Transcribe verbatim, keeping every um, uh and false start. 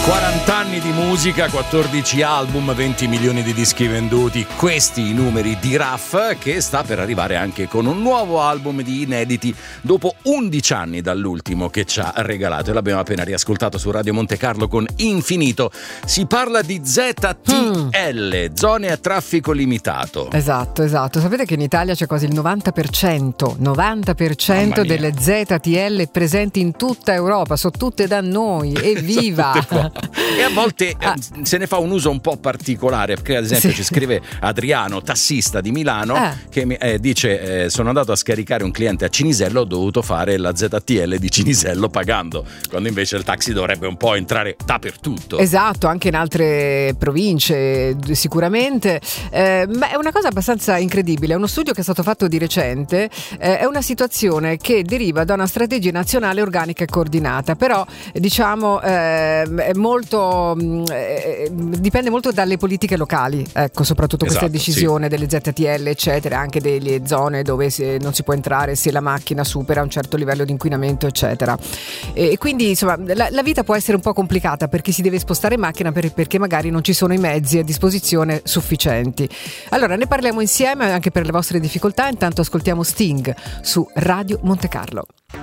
quaranta anni di musica, quattordici album, venti milioni di dischi venduti, questi i numeri di Raf, che sta per arrivare anche con un nuovo album di inediti dopo undici anni dall'ultimo che ci ha regalato, e l'abbiamo appena riascoltato su Radio Monte Carlo con Infinito. Si parla di Z T L, mm. zone a traffico limitato. Esatto, esatto. Sapete che in Italia c'è quasi il novanta per cento novanta per cento delle Z T L presenti in tutta Europa, sono tutte da noi, evviva! E a volte ah. eh, se ne fa un uso un po' particolare, perché ad esempio sì. ci scrive Adriano, tassista di Milano, ah. che mi, eh, dice eh, sono andato a scaricare un cliente a Cinisello, ho dovuto fare la Z T L di Cinisello pagando, quando invece il taxi dovrebbe un po' entrare dappertutto. Esatto, anche in altre province sicuramente, eh, ma è una cosa abbastanza incredibile. È uno studio che è stato fatto di recente, eh, è una situazione che deriva da una strategia nazionale organica e coordinata, però diciamo eh, è molto eh, dipende molto dalle politiche locali, ecco, soprattutto questa esatto, decisione sì. delle Z T L eccetera, anche delle zone dove si, non si può entrare se la macchina supera un certo livello di inquinamento eccetera, e quindi insomma la, la vita può essere un po' complicata per chi si deve spostare in macchina per, perché magari non ci sono i mezzi a disposizione sufficienti. Allora ne parliamo insieme anche per le vostre difficoltà. Intanto ascoltiamo Sting su Radio Monte Carlo.